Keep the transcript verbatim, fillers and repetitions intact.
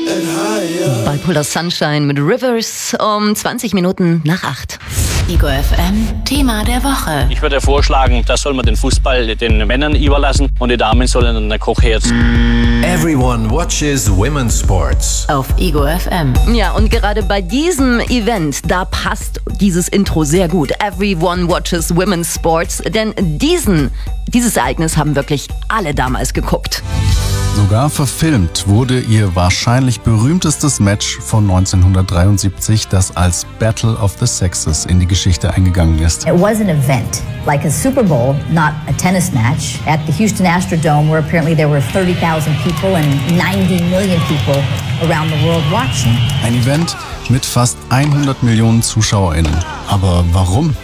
Bipolar Sunshine mit Rivers um zwanzig Minuten nach acht. Ego F M, Thema der Woche. Ich würde vorschlagen, das soll man den Fußball den Männern überlassen und die Damen sollen an der Kochherd. Everyone watches women's sports. Auf Ego F M. Ja, und gerade bei diesem Event, da passt dieses Intro sehr gut. Everyone watches women's sports, denn diesen, dieses Ereignis haben wirklich alle damals geguckt. Sogar verfilmt wurde ihr wahrscheinlich berühmtestes Match von neunzehnhundertdreiundsiebzig, das als Battle of the Sexes in die Geschichte eingegangen ist. It was an event, like a Super Bowl, not a tennis match, at the Houston Astrodome, where apparently there were thirty thousand people and ninety million people around the world watching. Ein Event mit fast hundert Millionen ZuschauerInnen. Aber warum?